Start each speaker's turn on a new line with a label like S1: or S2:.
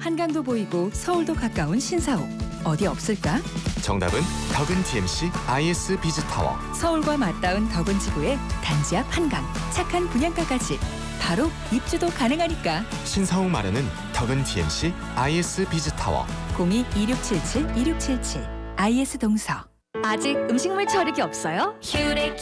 S1: 한강도 보이고 서울도 가까운 신사옥. 어디 없을까?
S2: 정답은 덕은 TMC IS 비즈타워.
S1: 서울과 맞닿은 덕은 지구에 단지 앞 한강, 착한 분양가까지. 바로 입주도 가능하니까.
S2: 신사옥 마련은 덕은 TMC IS 비즈타워.
S1: 02-2677-2677 IS 동서.
S3: 아직 음식물 처리기 없어요? 휴레